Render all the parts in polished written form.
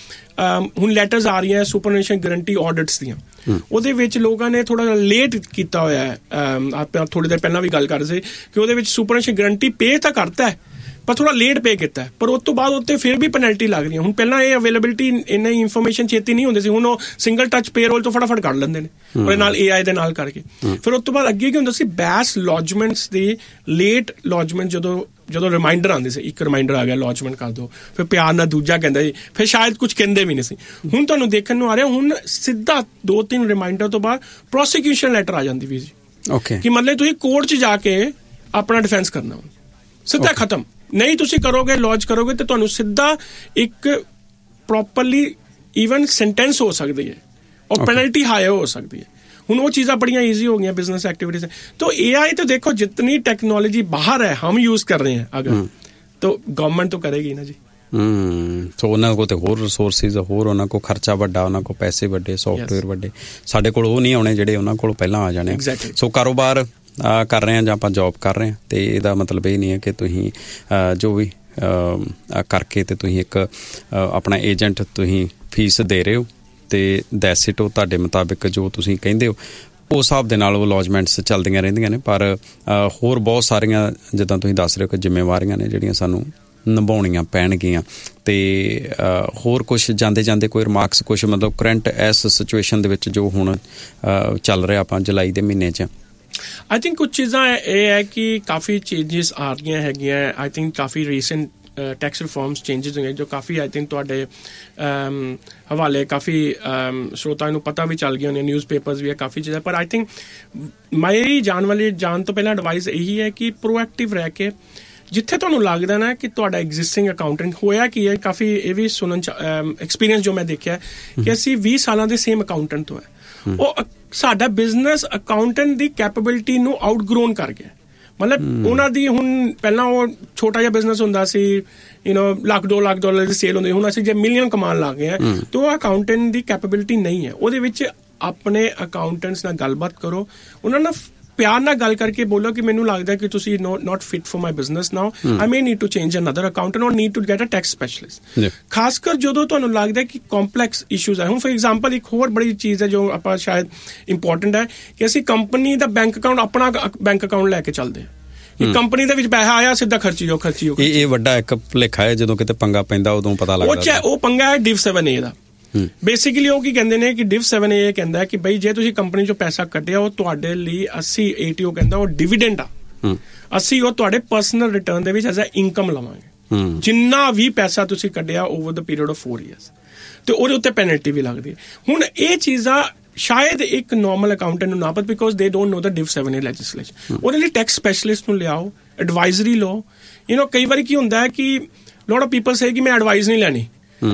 ਹੁਣ ਲੈਟਰਸ ਆ ਰਹੀਆਂ ਸੁਪਰਨੇਸ਼ਨ ਗਰੰਟੀ ਆਡਿਟਸ ਦੀਆਂ, ਉਹਦੇ ਵਿੱਚ ਲੋਕਾਂ ਨੇ ਥੋੜਾ ਲੇਟ ਕੀਤਾ ਹੋਇਆ। ਆਪਾਂ ਥੋੜੀ ਦੇਰ ਪਹਿਲਾਂ ਵੀ ਗੱਲ ਕਰ ਰਹੇ ਸੀ ਕਿ ਉਹਦੇ ਵਿੱਚ ਸੁਪਰਨੇਸ਼ਨ ਗਰੰਟੀ ਪੇ ਤਾਂ ਕਰਤਾ ਪਰ ਥੋੜਾ ਲੇਟ ਪੇ ਕੀਤਾ, ਪਰ ਉਸ ਤੋਂ ਬਾਅਦ ਉੱਤੇ ਫਿਰ ਵੀ ਪੈਨਲਟੀ ਲੱਗ ਰਹੀ ਹੈ। ਹੁਣ ਪਹਿਲਾਂ ਇਹ ਅਵੇਲੇਬਿਲਿਟੀ ਇੰਨੀ ਇਨਫੋਰਮੇਸ਼ਨ ਛੇਤੀ ਨਹੀਂ ਹੁੰਦੀ ਸੀ, ਹੁਣ ਉਹ ਸਿੰਗਲ ਟੱਚ ਪੇਰੋਲ ਤੋਂ ਫਟਾਫਟ ਕੱਢ ਲੈਂਦੇ ਨੇ ਉਹਦੇ ਨਾਲ AI ਦੇ ਨਾਲ ਕਰਕੇ। ਫਿਰ ਉਸ ਤੋਂ ਬਾਅਦ ਅੱਗੇ ਕੀ ਹੁੰਦਾ ਸੀ, ਬੈਸ ਲੌਜਮੈਂਟਸ ਦੇ ਲੇਟ ਲੌਜਮੈਂਟ ਜਦੋਂ ਰਿਮਾਈਂਡਰ ਆਉਂਦੇ ਸੀ, ਇੱਕ ਰਿਮਾਈਂਡਰ ਆ ਗਿਆ ਲੌਜਮੈਂਟ ਕਰ ਦਿਓ, ਫਿਰ ਪਿਆਰ ਨਾਲ ਦੂਜਾ ਕਹਿੰਦਾ ਜੀ, ਫਿਰ ਸ਼ਾਇਦ ਕੁਝ ਕਹਿੰਦੇ ਵੀ ਨਹੀਂ ਸੀ। ਹੁਣ ਤੁਹਾਨੂੰ ਦੇਖਣ ਨੂੰ ਆ ਰਿਹਾ ਹੁਣ ਸਿੱਧਾ 2-3 ਰਿਮਾਈਂਡਰ ਤੋਂ ਬਾਅਦ ਪ੍ਰੋਸੀਕਿਊਸ਼ਨ ਲੈਟਰ ਆ ਜਾਂਦੀ ਵੀ ਜੀ, ਕਿ ਮਤਲਬ ਤੁਸੀਂ ਕੋਰਟ 'ਚ ਜਾ ਕੇ ਆਪਣਾ ਡਿਫੈਂਸ ਕਰਨਾ, ਸਿੱਧਾ ਖਤਮ। ਨਹੀਂ ਤੁਸੀਂ ਕਰੋਗੇ ਲੌਜ ਕਰੋਗੇ ਤੇ ਤੁਹਾਨੂੰ ਸਿੱਧਾ ਇੱਕ ਪ੍ਰੋਪਰਲੀ ਈਵਨ ਸੈਂਟੈਂਸ ਹੋ ਸਕਦੀ ਹੈ ਔਰ ਪੈਨਲਟੀ ਹਾਇਰ ਹੋ ਸਕਦੀ ਹੈ। ਹੁਣ वो चीज़ें बड़ियाँ ईजी हो गई बिजनेस एक्टिविटीज से। तो AI तो देखो जितनी टेक्नोलॉजी बाहर है हम यूज कर रहे हैं अगर तो गवर्नमेंट तो करेगी ना जी। ਸੋ ਉਹਨਾਂ ਕੋਲ ਤਾਂ ਹੋਰ ਰਿਸੋਰਸਿਸ ਹੋਰ, ਉਹਨਾਂ ਕੋਲ ਖਰਚਾ ਵੱਡਾ, ਉਹਨਾਂ ਕੋਲ ਪੈਸੇ ਵੱਡੇ, ਸੌਫਟਵੇਅਰ ਵੱਡੇ, ਸਾਡੇ ਕੋਲ ਉਹ ਨਹੀਂ ਆਉਣੇ ਜਿਹੜੇ ਉਹਨਾਂ ਕੋਲ ਪਹਿਲਾਂ ਆ ਜਾਣੇ। ਸੋ ਕਾਰੋਬਾਰ ਕਰ ਰਹੇ ਹਾਂ ਜਾਂ ਆਪਾਂ ਜੌਬ ਕਰ ਰਹੇ ਹਾਂ ਤੇ ਇਹਦਾ ਮਤਲਬ ਇਹ ਨਹੀਂ ਹੈ ਕਿ ਤੁਸੀਂ ਜੋ ਵੀ ਕਰਕੇ ਤੇ ਤੁਸੀਂ ਇੱਕ ਆਪਣਾ ਏਜੰਟ ਤੁਸੀਂ ਫੀਸ ਦੇ ਰਹੇ ਹੋ ਤੇ ਦੈਟਸ ਇਟ, ਉਹ ਤੁਹਾਡੇ ਮੁਤਾਬਿਕ ਜੋ ਤੁਸੀਂ ਕਹਿੰਦੇ ਹੋ ਉਸ ਹਿਸਾਬ ਦੇ ਨਾਲ ਉਹ ਲੌਜਮੈਂਟਸ ਚੱਲਦੀਆਂ ਰਹਿੰਦੀਆਂ ਨੇ। ਪਰ ਹੋਰ ਬਹੁਤ ਸਾਰੀਆਂ ਜਿੱਦਾਂ ਤੁਸੀਂ ਦੱਸ ਰਹੇ ਹੋ ਕਿ ਜ਼ਿੰਮੇਵਾਰੀਆਂ ਨੇ ਜਿਹੜੀਆਂ ਸਾਨੂੰ ਨਿਭਾਉਣੀਆਂ ਪੈਣਗੀਆਂ। ਤੇ ਹੋਰ ਕੁਛ ਜਾਂਦੇ ਜਾਂਦੇ ਕੋਈ ਰਿਮਾਰਕਸ, ਕੁਛ ਮਤਲਬ ਕਰੰਟ ਇਸ ਸਿਚੁਏਸ਼ਨ ਦੇ ਵਿੱਚ ਜੋ ਹੁਣ ਚੱਲ ਰਿਹਾ ਆਪਾਂ ਜੁਲਾਈ ਦੇ ਮਹੀਨੇ 'ਚ? आई थिंक कुछ चीज़ां ये है कि काफ़ी चेंजिस आ रही हैं। आई थिंक काफ़ी रीसेंट टैक्स रिफॉर्म्स चेंजिस होंगे जो काफ़ी आई थिंक तुहाडे हवाले काफ़ी स्रोतां नूं पता भी चल गई होनी, न्यूज़ पेपर्स भी है काफ़ी चीज़ां। पर आई थिंक मेरी जान तो पहला एडवाइस यही है कि प्रोएक्टिव रह के जिथे तुहानूं लगदा ना कि तुहाडा एग्जिस्टिंग अकाउंटेंट होया कि है, काफ़ी ये भी सुनन एक्सपीरियंस जो मैं देखा कि असीं 20 सालां दे सेम अकाउंटेंट तो है, ਉਹ ਸਾਡਾ ਬਿਜ਼ਨਸ ਅਕਾਊਂਟੈਂਟ ਦੀ ਕੈਪੇਬਿਲਿਟੀ ਨੂੰ ਆਊਟਗਰੋਨ ਕਰ ਗਿਆ। ਮਤਲਬ ਉਹਨਾਂ ਦੀ ਹੁਣ ਪਹਿਲਾਂ ਉਹ ਛੋਟਾ ਜਿਹਾ ਬਿਜ਼ਨਸ ਹੁੰਦਾ ਸੀ, $1-2 ਲੱਖ ਦੀ ਸੇਲ ਹੁੰਦੀ, ਹੁਣ ਅਸੀਂ ਜੇ ਮਿਲੀਅਨ ਕਮਾਉਣ ਲੱਗ ਗਏ ਹਾਂ ਤਾਂ ਉਹ ਅਕਾਊਂਟੈਂਟ ਦੀ ਕੈਪੇਬਿਲਿਟੀ ਨਹੀਂ ਹੈ। ਉਹਦੇ ਵਿੱਚ ਆਪਣੇ ਅਕਾਊਂਟੈਂਟਸ ਨਾਲ ਗੱਲਬਾਤ ਕਰੋ, ਉਹਨਾਂ ਨਾਲ ਪਿਆਰ ਨਾਲ ਗੱਲ ਕਰਕੇ ਬੋਲੋ ਕਿ ਮੈਨੂੰ ਲੱਗਦਾ ਕਿ ਤੁਸੀਂ ਨਾਟ fit for my business now, I may need to change another accountant ਔਰ need to get a tax specialist. ਖਾਸ ਕਰ ਜਦੋਂ ਤੁਹਾਨੂੰ ਲੱਗਦਾ ਕਿ ਕੰਪਲੈਕਸ ਇਸ਼ੂਜ਼ ਹੈ। ਹੁਣ ਫॉर ਐਗਜ਼ਾਮਪਲ ਇੱਕ ਹੋਰ ਬੜੀ ਚੀਜ਼ ਹੈ ਜੋ ਆਪਾਂ ਸ਼ਾਇਦ ਇੰਪੋਰਟੈਂਟ ਹੈ ਕਿ ਅਸੀਂ ਕੰਪਨੀ ਦਾ ਬੈਂਕ ਅਕਾਊਂਟ ਆਪਣਾ ਬੈਂਕ ਅਕਾਊਂਟ ਲੈ ਕੇ ਚੱਲਦੇ ਹਾਂ ਕਿ ਕੰਪਨੀ ਦੇ ਵਿੱਚ ਪੈਸਾ ਆਇਆ ਸਿੱਧਾ ਖਰਚੀ ਜਾਓ। ਇਹ ਵੱਡਾ ਇੱਕ ਭੁਲੇਖਾ ਹੈ, ਜਦੋਂ ਕਿਤੇ ਪੰਗਾ ਪੈਂਦਾ ਉਦੋਂ ਪਤਾ ਲੱਗਦਾ। ਉਹ ਪੰਗਾ ਹੈ DIV 7A ਦਾ। ਬੇਸਿਕਲੀ ਉਹ ਕੀ ਕਹਿੰਦੇ ਨੇ ਕਿ DIV 7A ਇਹ ਕਹਿੰਦਾ ਕਿ ਬਈ ਜੇ ਤੁਸੀਂ ਕੰਪਨੀ ਚੋਂ ਪੈਸਾ ਕੱਢਿਆ ਉਹ ਤੁਹਾਡੇ ਲਈ 80 ATO ਕਹਿੰਦਾ ਉਹ ਡਿਵੀਡੈਂਡ ਆ, ਅਸੀਂ ਉਹ ਤੁਹਾਡੇ ਪਰਸਨਲ ਰਿਟਰਨ ਦੇ ਵਿੱਚ ਐਜ਼ ਅ ਇਨਕਮ ਲਵਾਂਗੇ। ਜਿੰਨਾ ਵੀ ਪੈਸਾ ਤੁਸੀਂ ਕੱਢਿਆ over the period of 4 years ਤੇ ਉਹਦੇ ਉੱਤੇ ਪੈਨਲਟੀ ਵੀ ਲੱਗਦੀ ਹੈ। ਹੁਣ ਇਹ ਚੀਜ਼ਾਂ ਸ਼ਾਇਦ ਇੱਕ ਨਾਰਮਲ ਅਕਾਊਂਟੈਂਟ ਨੂੰ ਨਾ ਪਤਾ ਬਿਕੋਜ਼ ਦੇ don't know the DIV 7A legislation. ਉਹਦੇ ਲਈ ਟੈਕਸ ਸਪੈਸ਼ਲਿਸਟ ਨੂੰ ਲਿਆਓ, ਐਡਵਾਈਜ਼ਰੀ ਲਓ। ਕਈ ਵਾਰੀ ਕੀ ਹੁੰਦਾ ਹੈ ਕਿ ਲੋਟ ਆਫ ਪੀਪਲ ਸੇ ਕਿ ਮੈਂ ਐਡਵਾਈਜ਼ ਨਹੀਂ ਲੈਣੀ।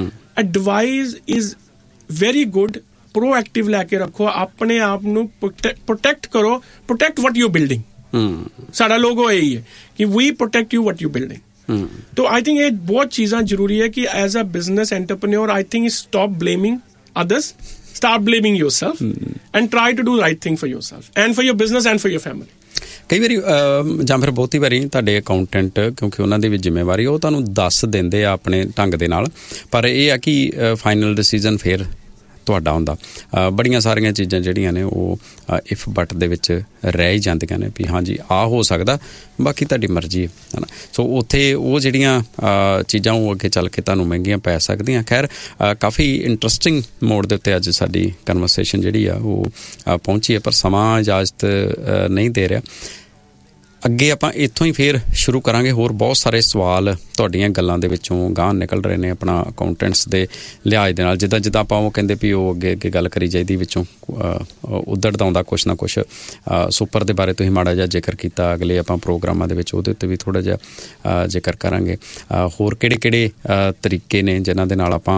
Advice is very good, proactive लैके रखो, अपने आप नू प्रोटेक्ट करो, प्रोटेक्ट वट यू बिल्डिंग। साडा लोगो यही है कि we protect you what you building. तो आई थिंक ये बहुत चीज़ां जरूरी है कि as a business entrepreneur I think stop blaming others, start blaming yourself and try to do right thing for yourself and for your business and for your family। ਕਈ ਵਾਰੀ ਜਾਂ ਫਿਰ ਬਹੁਤੀ ਵਾਰੀ ਤੁਹਾਡੇ ਅਕਾਊਂਟੈਂਟ, ਕਿਉਂਕਿ ਉਹਨਾਂ ਦੀ ਵੀ ਜ਼ਿੰਮੇਵਾਰੀ, ਉਹ ਤੁਹਾਨੂੰ ਦੱਸ ਦਿੰਦੇ ਆ ਆਪਣੇ ਢੰਗ ਦੇ ਨਾਲ, ਪਰ ਇਹ ਆ ਕਿ ਫਾਈਨਲ ਡਿਸੀਜ਼ਨ ਫਿਰ ਤੁਹਾਡਾ ਹੁੰਦਾ। ਬੜੀਆਂ ਸਾਰੀਆਂ ਚੀਜ਼ਾਂ ਜਿਹੜੀਆਂ ਨੇ ਉਹ ਇਫ ਬਟ ਦੇ ਵਿੱਚ ਰਹਿ ਹੀ ਜਾਂਦੀਆਂ ਨੇ ਵੀ ਹਾਂਜੀ ਆਹ ਹੋ ਸਕਦਾ, ਬਾਕੀ ਤੁਹਾਡੀ ਮਰਜ਼ੀ ਹੈ ਨਾ। ਸੋ ਉੱਥੇ ਉਹ ਜਿਹੜੀਆਂ ਚੀਜ਼ਾਂ ਉਹ ਅੱਗੇ ਚੱਲ ਕੇ ਤੁਹਾਨੂੰ ਮਹਿੰਗੀਆਂ ਪੈ ਸਕਦੀਆਂ। ਖੈਰ ਕਾਫੀ ਇੰਟਰਸਟਿੰਗ ਮੋਡ ਦੇ ਉੱਤੇ ਅੱਜ ਸਾਡੀ ਕਨਵਰਸੇਸ਼ਨ ਜਿਹੜੀ ਆ ਉਹ ਪਹੁੰਚੀ ਹੈ, ਪਰ ਸਮਾਂ ਇਜਾਜ਼ਤ ਨਹੀਂ ਦੇ ਰਿਹਾ। ਅੱਗੇ ਆਪਾਂ ਇੱਥੋਂ ਹੀ ਫੇਰ ਸ਼ੁਰੂ ਕਰਾਂਗੇ। ਹੋਰ ਬਹੁਤ ਸਾਰੇ ਸਵਾਲ ਤੁਹਾਡੀਆਂ ਗੱਲਾਂ ਦੇ ਵਿੱਚੋਂ ਗਾਂਹ ਨਿਕਲ ਰਹੇ ਨੇ ਆਪਣਾ ਅਕਾਊਂਟੈਂਟਸ ਦੇ ਲਿਹਾਜ਼ ਦੇ ਨਾਲ। ਜਿੱਦਾਂ ਜਿੱਦਾਂ ਆਪਾਂ ਉਹ ਕਹਿੰਦੇ ਵੀ ਉਹ ਅੱਗੇ ਗੱਲ ਕਰੀ ਜਾਈਦੀ, ਵਿੱਚੋਂ ਉੱਧੜਦਾ ਆਉਂਦਾ ਕੁਛ ਨਾ ਕੁਛ। ਸੁਪਰ ਦੇ ਬਾਰੇ ਤੁਸੀਂ ਮਾੜਾ ਜਿਹਾ ਜ਼ਿਕਰ ਕੀਤਾ, ਅਗਲੇ ਆਪਾਂ ਪ੍ਰੋਗਰਾਮਾਂ ਦੇ ਵਿੱਚ ਉਹਦੇ ਉੱਤੇ ਵੀ ਥੋੜ੍ਹਾ ਜਿਹਾ ਜ਼ਿਕਰ ਕਰਾਂਗੇ। ਹੋਰ ਕਿਹੜੇ ਤਰੀਕੇ ਨੇ ਜਿਨ੍ਹਾਂ ਦੇ ਨਾਲ ਆਪਾਂ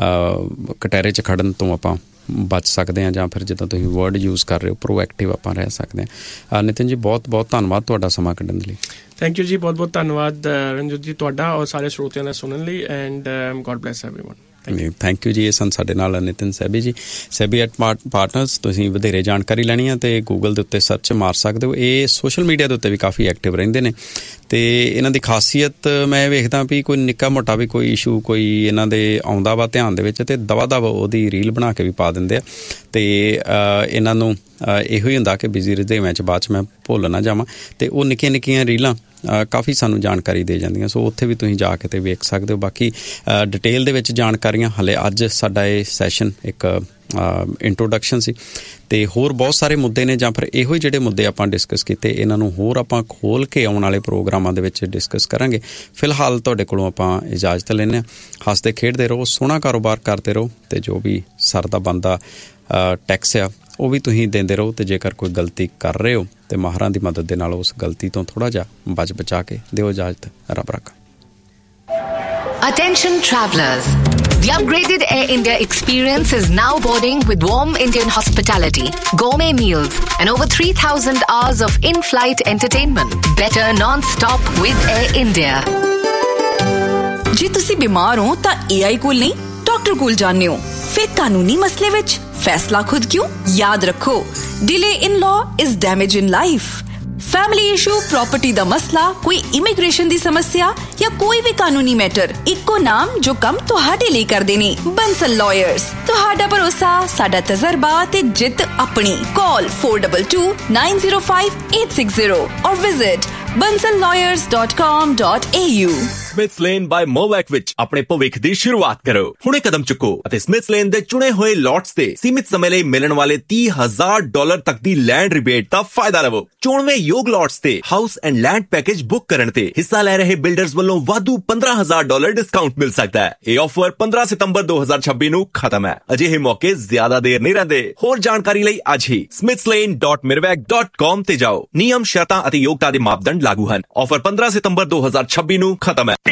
ਕਟਹਿਰੇ 'ਚ ਖੜਨ ਤੋਂ ਆਪਾਂ ਬਚ ਸਕਦੇ ਹਾਂ, ਜਾਂ ਫਿਰ ਜਿੱਦਾਂ ਤੁਸੀਂ ਵਰਡ ਯੂਜ਼ ਕਰ ਰਹੇ ਹੋ ਪ੍ਰੋਐਕਟਿਵ ਆਪਾਂ ਰਹਿ ਸਕਦੇ ਹਾਂ। ਨਿਤਿਨ ਜੀ ਬਹੁਤ ਬਹੁਤ ਧੰਨਵਾਦ ਤੁਹਾਡਾ ਸਮਾਂ ਕੱਢਣ ਦੇ ਲਈ। ਥੈਂਕ ਯੂ ਜੀ, ਬਹੁਤ ਬਹੁਤ ਧੰਨਵਾਦ ਰਣਜੋਤ ਜੀ ਤੁਹਾਡਾ ਔਰ ਸਾਰੇ ਸਰੋਤਿਆਂ ਦਾ ਸੁਣਨ ਲਈ। And God bless everyone. Thank you ਜੀ। ਇਹ ਸਨ ਸਾਡੇ ਨਾਲ ਨਿਤਿਨ ਸੈਬੀ ਜੀ, ਸੈਬੀ ਐਟ ਪਾਰਟਨਰਸ। ਤੁਸੀਂ ਵਧੇਰੇ ਜਾਣਕਾਰੀ ਲੈਣੀ ਆ ਤੇ ਗੂਗਲ ਦੇ ਉੱਤੇ ਸਰਚ ਮਾਰ ਸਕਦੇ ਹੋ। ਇਹ ਸੋਸ਼ਲ ਮੀਡੀਆ ਦੇ ਉੱਤੇ ਵੀ ਕਾਫੀ ਐਕਟਿਵ ਰਹਿੰਦੇ ਨੇ ਤੇ ਇਹਨਾਂ ਦੀ ਖਾਸੀਅਤ ਮੈਂ ਵੇਖਦਾ ਵੀ ਕੋਈ ਨਿੱਕਾ ਮੋਟਾ ਵੀ ਕੋਈ ਇਸ਼ੂ ਕੋਈ ਇਹਨਾਂ ਦੇ ਆਉਂਦਾ ਵਾ ਧਿਆਨ ਦੇ ਵਿੱਚ ਤੇ ਦਵਾ ਦਵਾ ਉਹਦੀ ਰੀਲ ਬਣਾ ਕੇ ਵੀ ਪਾ ਦਿੰਦੇ ਆ। ਤੇ ਇਹਨਾਂ ਨੂੰ ਇਹੋ ਹੀ ਹੁੰਦਾ ਕਿ ਬਿਜ਼ੀ ਰੁਝੇਵਿਆਂ 'ਚ ਬਾਅਦ 'ਚ ਮੈਂ ਭੁੱਲ ਨਾ ਜਾਵਾਂ ਤੇ ਉਹ ਨਿੱਕੀਆਂ ਨਿੱਕੀਆਂ ਰੀਲਾਂ ਕਾਫੀ ਸਾਨੂੰ ਜਾਣਕਾਰੀ ਦੇ ਜਾਂਦੀਆਂ। ਸੋ ਉੱਥੇ ਵੀ ਤੁਸੀਂ ਜਾ ਕੇ ਤੇ ਵੇਖ ਸਕਦੇ ਹੋ। ਬਾਕੀ ਡਿਟੇਲ ਦੇ ਵਿੱਚ ਜਾਣਕਾਰੀਆਂ ਹਾਲੇ ਅੱਜ ਸਾਡਾ ਇਹ ਸੈਸ਼ਨ ਇੱਕ ਇੰਟਰੋਡਕਸ਼ਨ ਸੀ ਤੇ ਹੋਰ ਬਹੁਤ ਸਾਰੇ ਮੁੱਦੇ ਨੇ ਜਾਂ ਫਿਰ ਇਹੋ ਹੀ ਜਿਹੜੇ ਮੁੱਦੇ ਆਪਾਂ ਡਿਸਕਸ ਕੀਤੇ ਇਹਨਾਂ ਨੂੰ ਹੋਰ ਆਪਾਂ ਖੋਲ ਕੇ ਆਉਣ ਵਾਲੇ ਪ੍ਰੋਗਰਾਮਾਂ ਦੇ ਵਿੱਚ ਡਿਸਕਸ ਕਰਾਂਗੇ। ਫਿਲਹਾਲ ਤੁਹਾਡੇ ਕੋਲੋਂ ਆਪਾਂ ਇਜਾਜ਼ਤ ਲੈਂਦੇ ਹਾਂ। ਹੱਸਦੇ ਖੇਡਦੇ ਰਹੋ, ਸੋਹਣਾ ਕਾਰੋਬਾਰ ਕਰਦੇ ਰਹੋ ਤੇ ਜੋ ਵੀ ਸਰ ਦਾ ਬਣਦਾ ਟੈਕਸ ਆ ਉਹ ਵੀ ਤੁਸੀਂ ਦਿੰਦੇ ਰਹੋ ਤੇ ਜੇਕਰ ਕੋਈ ਗਲਤੀ ਕਰ ਰਹੇ ਹੋ ਤੇ ਮਾਹਰਾਂ ਦੀ ਮਦਦ ਦੇ ਨਾਲ ਉਸ ਗਲਤੀ ਤੋਂ ਥੋੜ੍ਹਾ ਜਿਹਾ ਬਚਾ ਕੇ ਦਿਓ ਇਜਾਜ਼ਤ। ਰੱਬ ਰੱਖਾ। Attention travellers. The upgraded Air India experience is now boarding with warm Indian hospitality, gourmet meals and over 3,000 hours of in-flight entertainment. Better non-stop with Air India. ਜੇ ਤੁਸੀਂ ਬਿਮਾਰ ਹੋ ਤਾਂ AI ਕੋਲ ਨਹੀਂ ਡਾਕਟਰ ਕੋਲ ਜਾਂਦੇ ਹੋ। ਫਿਰ ਕਾਨੂੰਨੀ ਮਸਲੇ ਵਿੱਚ ਫੈਸਲਾ ਖੁਦ ਕਿਉਂ? ਯਾਦ ਰੱਖੋ, delay in law is damage in life. Family issue, property दा मसला, कोई इमिग्रेशन दी समस्या या कोई भी कानूनी मैटर, इक्को नाम जो कम तुहाडे लिए कर देनी। बंसल लॉयर्स, तुहाडा भरोसा, साडा तजर्बा ते जित अपनी। कॉल 422905 और विजिट bansallawyers.com.au। ਸਮਿਥਸ ਲੇਨ ਬਾਏ ਮੋਵੈਕ ਵਿੱਚ ਆਪਣੇ ਭਵਿੱਖ ਦੀ ਸ਼ੁਰੂਆਤ ਕਰੋ। ਹੁਣੇ ਕਦਮ ਚੁੱਕੋ ਅਤੇ ਸਮਿਥਸ ਲੇਨ ਦੇ ਚੁਣੇ ਹੋਏ ਲੋਟਸ ਤੇ ਸੀਮਿਤ ਸਮੇਂ ਲਈ ਮਿਲਣ ਵਾਲੇ $30,000 ਤੱਕ ਦੀ ਲੈਂਡ ਰਿਬੇਟ ਦਾ ਫਾਇਦਾ ਲਵੋ। ਚੁਣਵੇਂ ਯੋਗ ਲੋਟਸ ਤੇ house and land package book ਕਰਨ ਤੇ ਹਿੱਸਾ ਲੈ ਰਹੇ ਬਿਲਡਰਸ ਵੱਲੋਂ ਵਾਧੂ $15,000 ਡਿਸਕਾਊਂਟ ਮਿਲ ਸਕਦਾ ਹੈ। ਇਹ ਆਫਰ 15 ਸਤੰਬਰ 2026 ਨੂੰ ਖਤਮ ਹੈ। ਅਜਿਹੇ ਮੌਕੇ ਜ਼ਿਆਦਾ ਦੇਰ ਨਹੀਂ ਰਹਿੰਦੇ। ਹੋਰ ਜਾਣਕਾਰੀ ਲਈ ਅੱਜ ਹੀ smithslane.mirwak.com ਤੇ ਜਾਓ। ਨਿਯਮ, ਸ਼ਰਤਾਂ ਅਤੇ ਯੋਗਤਾ ਦੇ ਮਾਪਦੰਡ ਲਾਗੂ ਹਨ। ਆਫਰ 15 ਸਤੰਬਰ 2026 ਨੂੰ ਖਤਮ ਹੈ।